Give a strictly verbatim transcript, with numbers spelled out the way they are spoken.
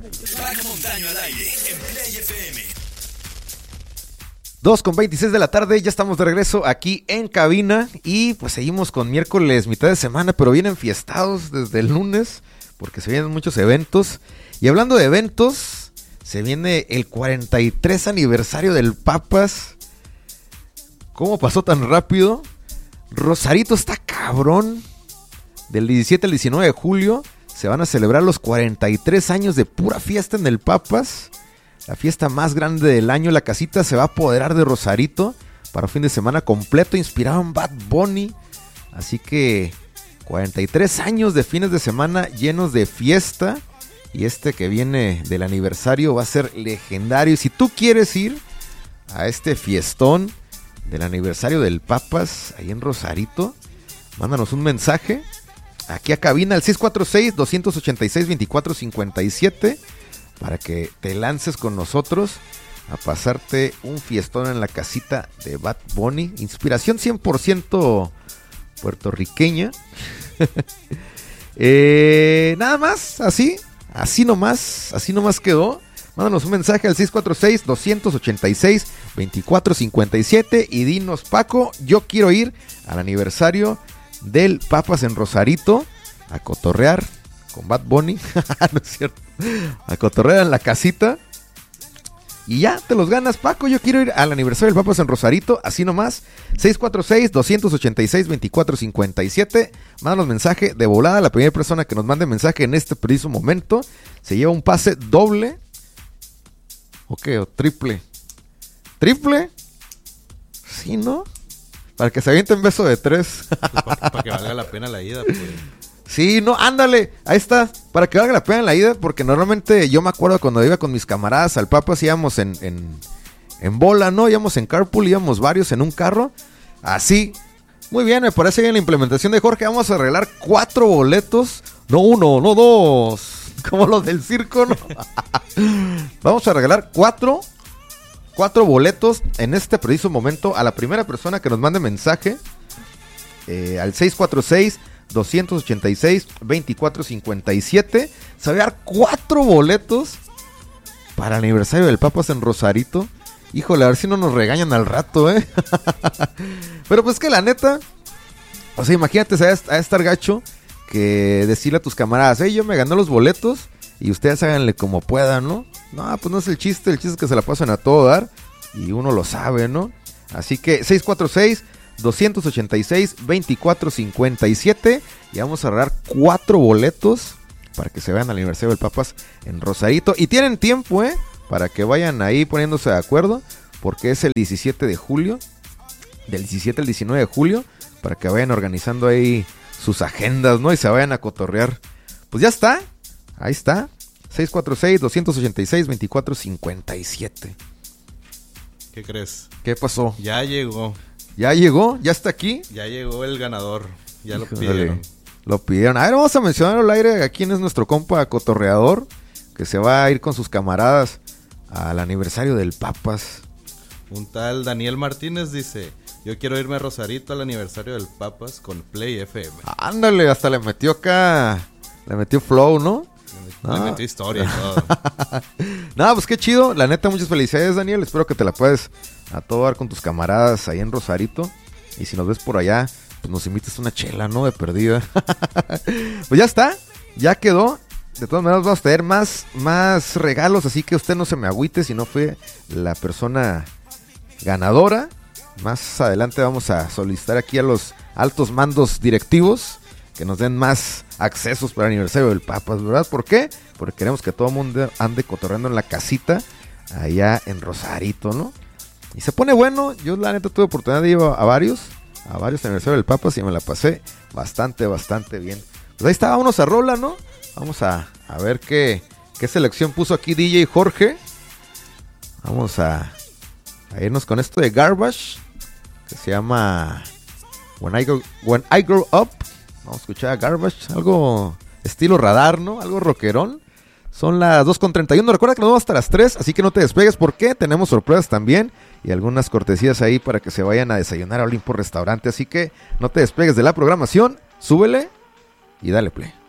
Paco Montaño al aire en Play F M. dos con veintiséis de la tarde, ya estamos de regreso aquí en cabina y pues seguimos con miércoles, mitad de semana, pero vienen fiestados desde el lunes porque se vienen muchos eventos. Y hablando de eventos, se viene el cuarenta y tres aniversario del Papas. ¿Cómo pasó tan rápido? Rosarito está cabrón. Del diecisiete al diecinueve de julio se van a celebrar los cuarenta y tres años de pura fiesta en el Papas. La fiesta más grande del año. La casita se va a apoderar de Rosarito para un fin de semana completo inspirado en Bad Bunny. Así que cuarenta y tres años de fines de semana llenos de fiesta. Y este que viene del aniversario va a ser legendario. Y si tú quieres ir a este fiestón del aniversario del Papas ahí en Rosarito, mándanos un mensaje aquí a cabina al seis cuatro seis, dos ocho seis, dos cuatro cinco siete para que te lances con nosotros a pasarte un fiestón en la casita de Bad Bunny. Inspiración cien por ciento puertorriqueña. eh, nada más, así, así nomás, así nomás quedó. Mándanos un mensaje al seis cuatro seis, dos ocho seis, dos cuatro cinco siete y dinos: Paco, yo quiero ir al aniversario del Papas en Rosarito a cotorrear con Bad Bunny. No es cierto, a cotorrear en la casita y ya te los ganas. Paco, yo quiero ir al aniversario del Papas en Rosarito, así nomás. Seis cuatro seis, dos ocho seis, dos cuatro cinco siete. Mándanos mensaje de volada. La primera persona que nos mande mensaje en este preciso momento se lleva un pase doble. ¿O qué? ¿O triple? ¿Triple? Sí, ¿no? Para que se avienten beso de tres. Pues para, para que valga la pena la ida, pues. Sí, no, ándale, ahí está. Para que valga la pena la ida, porque normalmente yo me acuerdo cuando iba con mis camaradas al Papas, íbamos en, en, en bola, ¿no? Íbamos en carpool, íbamos varios en un carro. Así. Muy bien, me parece bien la implementación de Jorge. Vamos a arreglar cuatro boletos. No uno, no dos. Como los del circo, ¿no? Vamos a regalar cuatro, cuatro boletos en este preciso momento a la primera persona que nos mande mensaje eh, al seis cuatro seis, dos ocho seis, dos cuatro cinco siete. Se va a dar cuatro boletos para el aniversario del Papas en Rosarito. Híjole, a ver si no nos regañan al rato, ¿eh? Pero pues que la neta, o sea, imagínate, se va a estar gacho que decirle a tus camaradas: hey, yo me gané los boletos y ustedes háganle como puedan, ¿no? No, pues no es el chiste, el chiste es que se la pasan a todo dar y uno lo sabe, ¿no? Así que seis cuatro seis, dos ocho seis, dos cuatro cinco siete y vamos a agarrar cuatro boletos para que se vean al aniversario del Papas en Rosarito. Y tienen tiempo, ¿eh? Para que vayan ahí poniéndose de acuerdo, porque es el diecisiete de julio, del diecisiete al diecinueve de julio, para que vayan organizando ahí sus agendas, ¿no? Y se vayan a cotorrear. Pues ya está, ahí está, seis cuatro seis, dos ocho seis, dos cuatro cinco siete. ¿Qué crees? ¿Qué pasó? Ya llegó. ¿Ya llegó? ¿Ya está aquí? Ya llegó el ganador. Ya Híjole, lo pidieron. Lo pidieron. A ver, vamos a mencionar al aire a quién es nuestro compa cotorreador, que se va a ir con sus camaradas al aniversario del Papas. Un tal Daniel Martínez dice: yo quiero irme a Rosarito al aniversario del Papas con Play F M. Ándale, hasta le metió acá, le metió flow, ¿no? Le, ah. le metió historia y todo. No, pues qué chido, la neta, muchas felicidades, Daniel. Espero que te la puedes a todo dar con tus camaradas ahí en Rosarito. Y si nos ves por allá, pues nos invitas una chela, ¿no? De perdida. Pues ya está, ya quedó. De todas maneras vamos a tener más, más regalos, así que usted no se me agüite si no fue la persona ganadora. Más adelante vamos a solicitar aquí a los altos mandos directivos que nos den más accesos para el aniversario del Papas, ¿verdad? ¿Por qué? Porque queremos que todo el mundo ande cotorreando en la casita allá en Rosarito, ¿no? Y se pone bueno. Yo la neta tuve oportunidad de ir a varios, a varios aniversarios del Papas y me la pasé bastante, bastante bien. Pues ahí está, vámonos a rola, ¿no? Vamos a, a ver qué, qué selección puso aquí D J Jorge. Vamos a, a irnos con esto de Garbage, que se llama When I, Go, When I Grow Up. Vamos a escuchar a Garbage, algo estilo Radar, ¿no? Algo rockerón. Son las dos con treinta y uno. Recuerda que nos vamos hasta las tres, así que no te despegues porque tenemos sorpresas también y algunas cortesías ahí para que se vayan a desayunar a Olimpo Restaurante. Así que no te despegues de la programación, súbele y dale play.